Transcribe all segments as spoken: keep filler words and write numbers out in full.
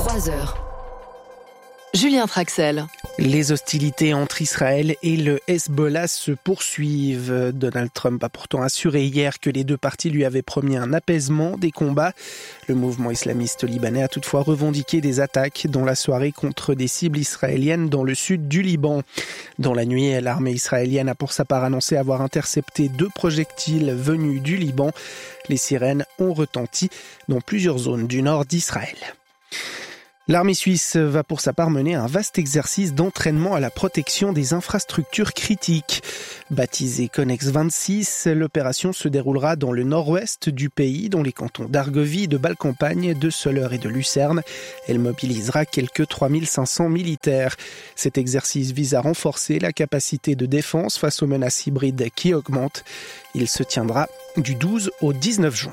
trois heures. Julien Traxel. Les hostilités entre Israël et le Hezbollah se poursuivent. Donald Trump a pourtant assuré hier que les deux parties lui avaient promis un apaisement des combats. Le mouvement islamiste libanais a toutefois revendiqué des attaques dans la soirée contre des cibles israéliennes dans le sud du Liban. Dans la nuit, l'armée israélienne a pour sa part annoncé avoir intercepté deux projectiles venus du Liban. Les sirènes ont retenti dans plusieurs zones du nord d'Israël. L'armée suisse va pour sa part mener un vaste exercice d'entraînement à la protection des infrastructures critiques. Baptisée Connex vingt-six, l'opération se déroulera dans le nord-ouest du pays, dans les cantons d'Argovie, de Bâle-Campagne, de Soleure et de Lucerne. Elle mobilisera quelques trois mille cinq cents militaires. Cet exercice vise à renforcer la capacité de défense face aux menaces hybrides qui augmentent. Il se tiendra du douze au dix-neuf juin.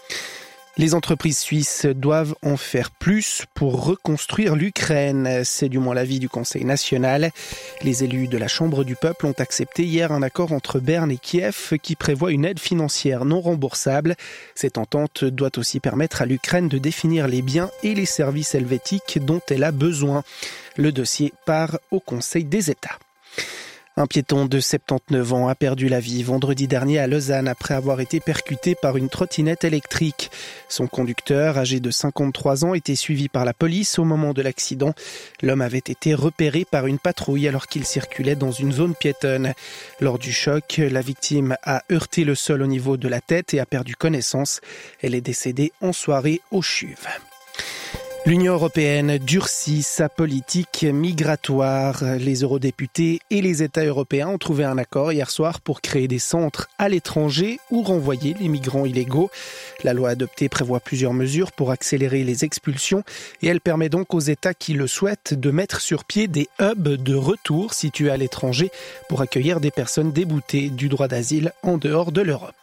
Les entreprises suisses doivent en faire plus pour reconstruire l'Ukraine. C'est du moins l'avis du Conseil national. Les élus de la Chambre du peuple ont accepté hier un accord entre Berne et Kiev qui prévoit une aide financière non remboursable. Cette entente doit aussi permettre à l'Ukraine de définir les biens et les services helvétiques dont elle a besoin. Le dossier part au Conseil des États. Un piéton de soixante-dix-neuf ans a perdu la vie vendredi dernier à Lausanne après avoir été percuté par une trottinette électrique. Son conducteur, âgé de cinquante-trois ans, était suivi par la police au moment de l'accident. L'homme avait été repéré par une patrouille alors qu'il circulait dans une zone piétonne. Lors du choc, la victime a heurté le sol au niveau de la tête et a perdu connaissance. Elle est décédée en soirée au CHUV. L'Union européenne durcit sa politique migratoire. Les eurodéputés et les États européens ont trouvé un accord hier soir pour créer des centres à l'étranger ou renvoyer les migrants illégaux. La loi adoptée prévoit plusieurs mesures pour accélérer les expulsions et elle permet donc aux États qui le souhaitent de mettre sur pied des hubs de retour situés à l'étranger pour accueillir des personnes déboutées du droit d'asile en dehors de l'Europe.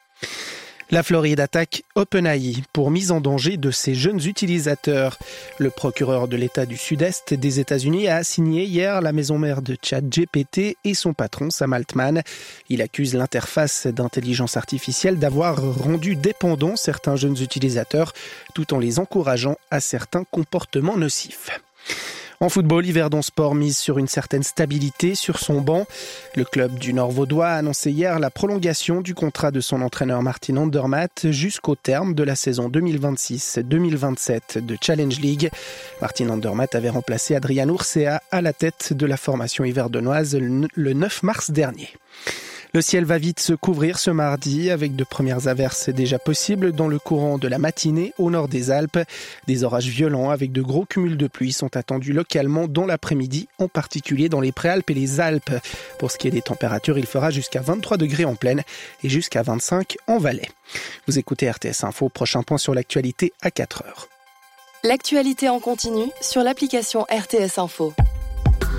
La Floride attaque OpenAI pour mise en danger de ses jeunes utilisateurs. Le procureur de l'État du Sud-Est des États-Unis a assigné hier la maison mère de ChatGPT et son patron Sam Altman. Il accuse l'interface d'intelligence artificielle d'avoir rendu dépendants certains jeunes utilisateurs tout en les encourageant à certains comportements nocifs. En football, Yverdon Sport mise sur une certaine stabilité sur son banc. Le club du Nord-Vaudois a annoncé hier la prolongation du contrat de son entraîneur Martin Andermatt jusqu'au terme de la saison deux mille vingt-six deux mille vingt-sept de Challenge League. Martin Andermatt avait remplacé Adrian Urcea à la tête de la formation yverdonoise le neuf mars dernier. Le ciel va vite se couvrir ce mardi avec de premières averses déjà possibles dans le courant de la matinée au nord des Alpes. Des orages violents avec de gros cumuls de pluie sont attendus localement dans l'après-midi, en particulier dans les Préalpes et les Alpes. Pour ce qui est des températures, il fera jusqu'à vingt-trois degrés en plaine et jusqu'à vingt-cinq en Valais. Vous écoutez R T S Info, prochain point sur l'actualité à quatre heures. L'actualité en continu sur l'application R T S Info.